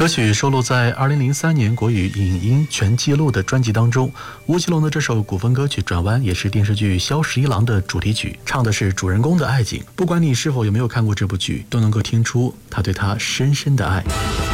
歌曲收录在2003年国语影音全记录的专辑当中。吴奇隆的这首古风歌曲《转弯》也是电视剧《萧十一郎》的主题曲，唱的是主人公的爱情。不管你是否有没有看过这部剧，都能够听出他对他深深的爱。